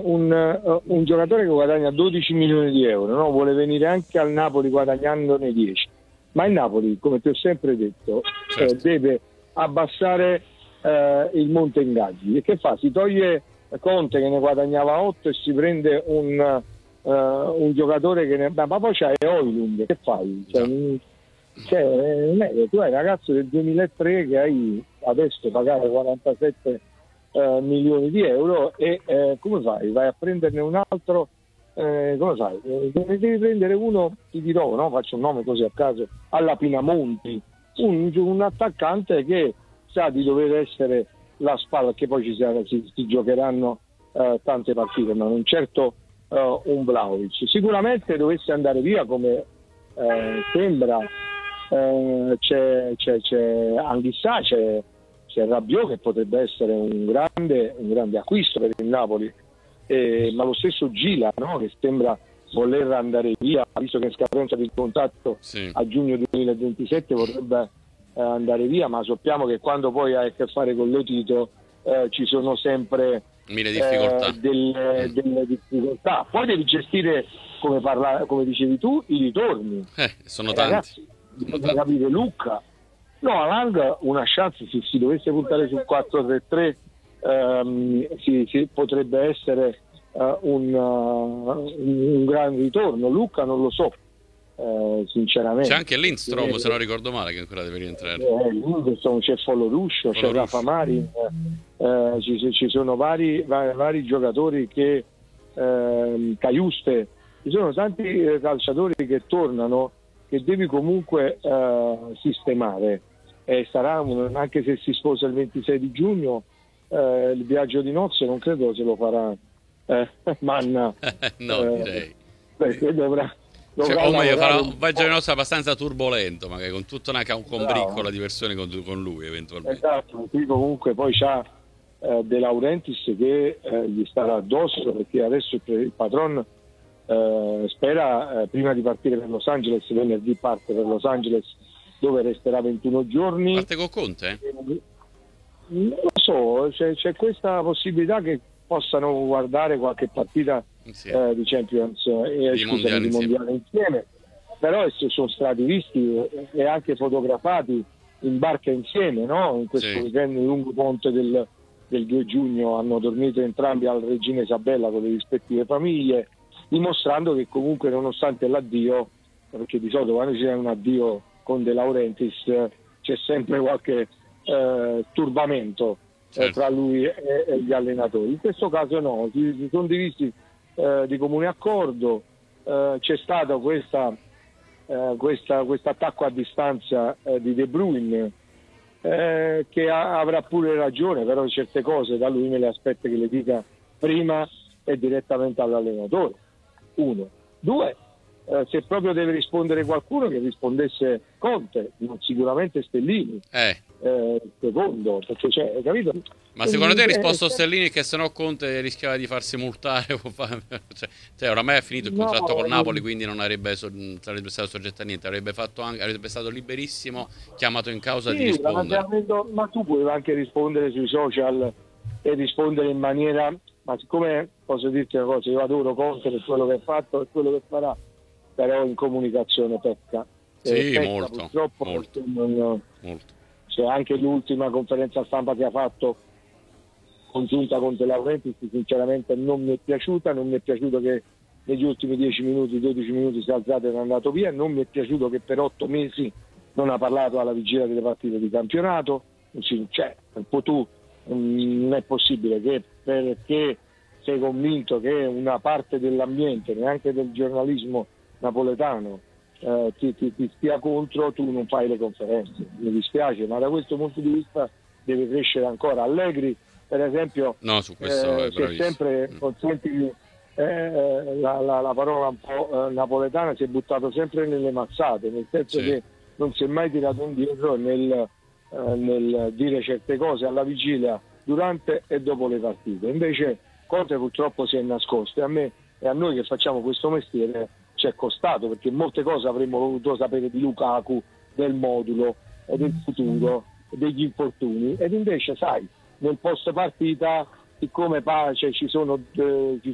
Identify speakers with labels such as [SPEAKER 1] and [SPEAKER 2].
[SPEAKER 1] un giocatore che guadagna 12 milioni di euro, no? Vuole venire anche al Napoli guadagnandone 10, ma il Napoli, come ti ho sempre detto, deve abbassare il monte ingaggi. E che fa? Si toglie Conte che ne guadagnava 8 e si prende un giocatore che ne... Ma poi c'hai Højlund, che fai? Tu hai un ragazzo del 2003 che hai adesso pagare 47 milioni di euro e come fai? Vai a prenderne un altro, come fai? Devi prendere uno, ti dirò, no? Faccio un nome così a caso, alla Pinamonti, un attaccante che sa di dover essere la spalla, che poi si giocheranno tante partite, ma non certo un Vlahovic. Sicuramente dovesse andare via come sembra, c'è Anghissà, c'è Rabiot che potrebbe essere un grande acquisto per il Napoli, ma lo stesso Gila, no? Che sembra voler andare via, visto che è in scadenza di contratto a giugno 2027 vorrebbe andare via, ma sappiamo che quando poi hai a che fare con Lotito ci sono sempre
[SPEAKER 2] mille difficoltà.
[SPEAKER 1] Delle difficoltà. Poi devi gestire, come dicevi tu, i ritorni.
[SPEAKER 2] Sono tanti.
[SPEAKER 1] Ragazzi, bisogna capire Lucca. No, Alang una chance, se si dovesse puntare sul 4-3-3 potrebbe essere un gran ritorno. Lucca non lo so, sinceramente.
[SPEAKER 2] C'è anche Lindstrom, se non ricordo male, che ancora deve rientrare.
[SPEAKER 1] C'è Foloruscio, c'è Rafa Marin, ci sono vari giocatori che Caiuste, ci sono tanti calciatori che tornano, che devi comunque sistemare, e sarà anche se si sposa il 26 di giugno il viaggio di nozze non credo se lo farà Manna.
[SPEAKER 2] No, direi
[SPEAKER 1] perché dovrà
[SPEAKER 2] farà un viaggio di nozze abbastanza turbolento, magari con tutta una combriccola di persone con lui eventualmente.
[SPEAKER 1] Esatto, qui comunque poi c'ha De Laurentiis che gli starà addosso, perché adesso il patron spera prima di partire per Los Angeles, venerdì parte per Los Angeles dove resterà 21 giorni.
[SPEAKER 2] Parte con Conte?
[SPEAKER 1] Non lo so, c'è questa possibilità che possano guardare qualche partita di Champions di mondiale insieme, però sono stati visti e anche fotografati in barca insieme, no? In questo weekend lungo ponte del 2 giugno hanno dormito entrambi al Regina Isabella con le rispettive famiglie, dimostrando che comunque nonostante l'addio, perché di solito quando c'è un addio con De Laurentiis c'è sempre qualche turbamento tra lui e gli allenatori, in questo caso no, si sono divisi di comune accordo, c'è stato questo attacco a distanza di De Bruyne che avrà pure ragione, però certe cose da lui me le aspetta che le dica prima e direttamente all'allenatore. 1, 2, se proprio deve rispondere qualcuno che rispondesse Conte, non sicuramente Stellini. Secondo, perché c'è, capito?
[SPEAKER 2] Ma secondo te ha risposto Stellini che se no Conte rischiava di farsi multare? Cioè oramai è finito il contratto con Napoli, quindi non sarebbe stato soggetto a niente, avrebbe stato liberissimo, chiamato in causa di rispondere.
[SPEAKER 1] Ma tu puoi anche rispondere sui social e rispondere in maniera, ma siccome posso dirti una cosa, io adoro Conte per quello che ha fatto e quello che farà, però in comunicazione pecca.
[SPEAKER 2] Molto,
[SPEAKER 1] purtroppo molto. C'è anche l'ultima conferenza stampa che ha fatto congiunta con De Laurentiis, sinceramente non mi è piaciuta che negli ultimi 10 minuti, 12 minuti si è alzato ed è andato via, non mi è piaciuto che per 8 mesi non ha parlato alla vigilia delle partite di campionato, non è possibile che perché sei convinto che una parte dell'ambiente, neanche del giornalismo napoletano, ti stia contro, tu non fai le conferenze. Mi dispiace, ma da questo punto di vista deve crescere ancora. Allegri, per esempio,
[SPEAKER 2] su questo è
[SPEAKER 1] sempre consenti la parola un po' napoletana, si è buttato sempre nelle mazzate, nel senso che non si è mai tirato indietro nel dire certe cose alla vigilia, durante e dopo le partite. Invece Conte purtroppo si è nascosto, e a me e a noi che facciamo questo mestiere ci è costato, perché molte cose avremmo voluto sapere di Lukaku, del modulo, del futuro, degli infortuni, ed invece sai, nel post partita, siccome ci sono